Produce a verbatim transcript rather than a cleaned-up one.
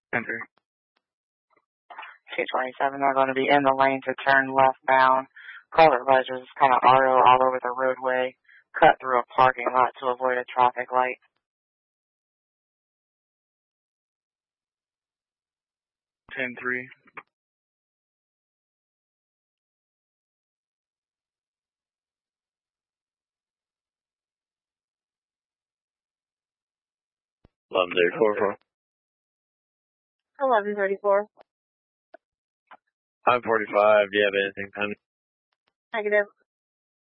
ten three. two twenty-seven, they're going to be in the lane to turn left-bound. Culvert ledges kind of R O all over the roadway. Cut through a parking lot to avoid a traffic light. ten three. eleven thirty-four. eleven thirty-four. five forty-five, do you have anything pending? Negative.